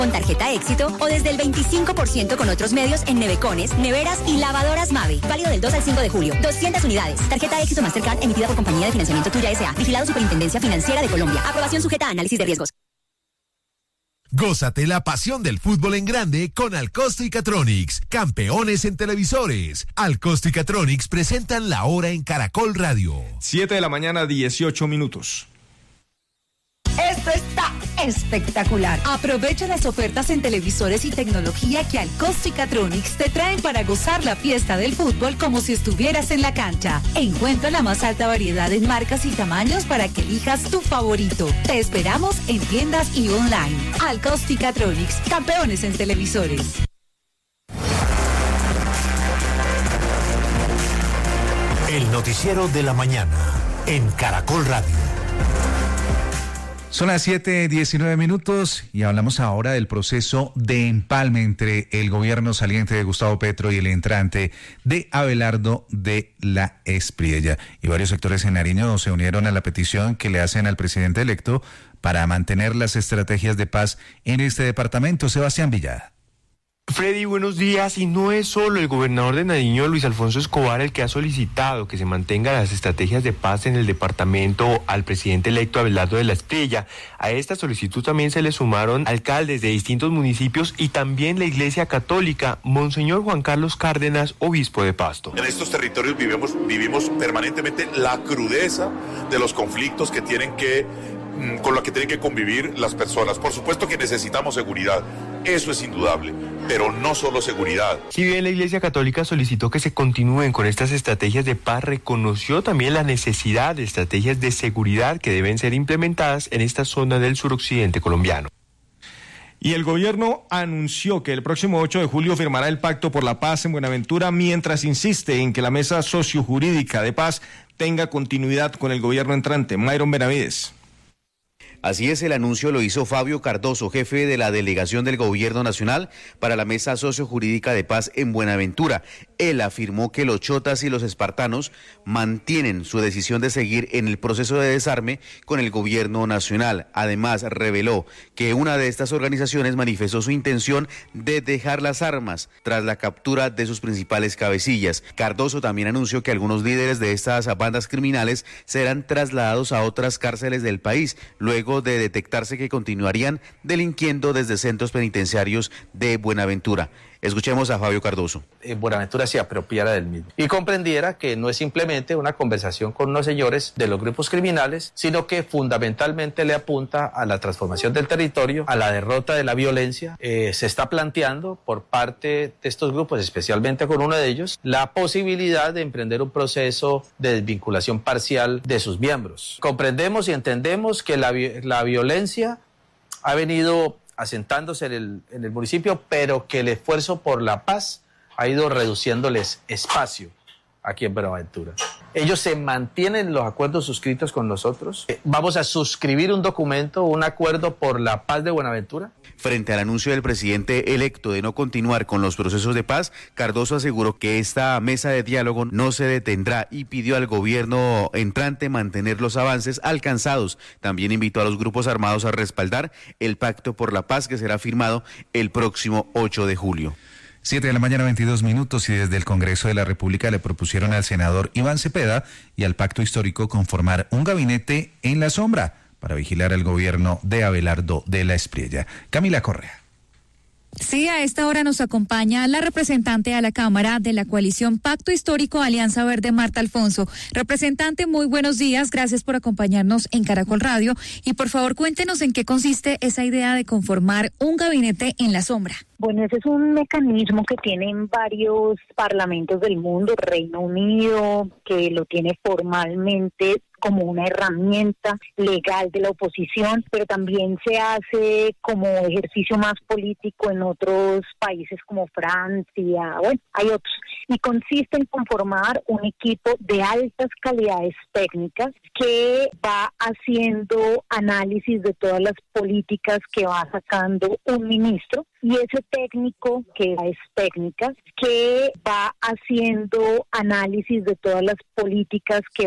con tarjeta Éxito o desde el 25% con otros medios en nevecones, neveras y lavadoras Mave. Válido del 2 al 5 de julio. 200 unidades. Tarjeta Éxito Mastercard emitida por Compañía de Financiamiento Tuya S.A. Vigilado Superintendencia Financiera de Colombia. Aprobación sujeta a análisis de riesgos. Gózate la pasión del fútbol en grande con Alcosto y Catronics, campeones en televisores. Alcosto y Catronics presentan La Hora en Caracol Radio. 7:18 a.m. Esto está espectacular. Aprovecha las ofertas en televisores y tecnología que Alcosto y Catronics te traen para gozar la fiesta del fútbol como si estuvieras en la cancha. Encuentra la más alta variedad en marcas y tamaños para que elijas tu favorito. Te esperamos en tiendas y online. Alcosto y Catronics, campeones en televisores. El noticiero de la mañana en Caracol Radio. Son las 7:19 y hablamos ahora del proceso de empalme entre el gobierno saliente de Gustavo Petro y el entrante de Abelardo de la Espriella. Y varios sectores en Nariño se unieron a la petición que le hacen al presidente electo para mantener las estrategias de paz en este departamento. Sebastián Villada. Freddy, buenos días. Y no es solo el gobernador de Nariño, Luis Alfonso Escobar, el que ha solicitado que se mantengan las estrategias de paz en el departamento al presidente electo Abelardo de la Espriella. A esta solicitud también se le sumaron alcaldes de distintos municipios y también la Iglesia Católica. Monseñor Juan Carlos Cárdenas, obispo de Pasto. En estos territorios vivimos permanentemente la crudeza de los conflictos con la que tienen que convivir las personas. Por supuesto que necesitamos seguridad, eso es indudable, pero no solo seguridad. Si bien la Iglesia Católica solicitó que se continúen con estas estrategias de paz, reconoció también la necesidad de estrategias de seguridad que deben ser implementadas en esta zona del suroccidente colombiano. Y el gobierno anunció que el próximo 8 de julio firmará el Pacto por la Paz en Buenaventura, mientras insiste en que la mesa sociojurídica de paz tenga continuidad con el gobierno entrante. Mayron Benavides. Así es, el anuncio lo hizo Fabio Cardoso, jefe de la delegación del Gobierno Nacional para la Mesa Sociojurídica de Paz en Buenaventura. Él afirmó que los chotas y los espartanos mantienen su decisión de seguir en el proceso de desarme con el Gobierno Nacional. Además, reveló que una de estas organizaciones manifestó su intención de dejar las armas tras la captura de sus principales cabecillas. Cardoso también anunció que algunos líderes de estas bandas criminales serán trasladados a otras cárceles del país, luego de detectarse que continuarían delinquiendo desde centros penitenciarios de Buenaventura. Escuchemos a Fabio Cardoso. Buenaventura se apropiara del mismo y comprendiera que no es simplemente una conversación con unos señores de los grupos criminales, sino que fundamentalmente le apunta a la transformación del territorio, a la derrota de la violencia. Se está planteando por parte de estos grupos, especialmente con uno de ellos, la posibilidad de emprender un proceso de desvinculación parcial de sus miembros. Comprendemos y entendemos que la violencia ha venido asentándose en el municipio, pero que el esfuerzo por la paz ha ido reduciéndoles espacio aquí en Buenaventura. Ellos se mantienen en los acuerdos suscritos con nosotros. Vamos a suscribir un documento, un acuerdo por la paz de Buenaventura. Frente al anuncio del presidente electo de no continuar con los procesos de paz, Cardoso aseguró que esta mesa de diálogo no se detendrá y pidió al gobierno entrante mantener los avances alcanzados. También invitó a los grupos armados a respaldar el pacto por la paz que será firmado el próximo 8 de julio. 7:22 y desde el Congreso de la República le propusieron al senador Iván Cepeda y al Pacto Histórico conformar un gabinete en la sombra para vigilar el gobierno de Abelardo de la Espriella. Camila Correa. Sí, a esta hora nos acompaña la representante a la Cámara de la coalición Pacto Histórico Alianza Verde, Marta Alfonso. Representante, muy buenos días, gracias por acompañarnos en Caracol Radio y por favor cuéntenos en qué consiste esa idea de conformar un gabinete en la sombra. Bueno, ese es un mecanismo que tienen varios parlamentos del mundo, Reino Unido, que lo tiene formalmente como una herramienta legal de la oposición, pero también se hace como ejercicio más político en otros países como Francia, bueno, hay otros. Y consiste en conformar un equipo de altas calidades técnicas que va haciendo análisis de todas las políticas que va sacando un ministro, y ese técnico que es técnica que va haciendo análisis de todas las políticas que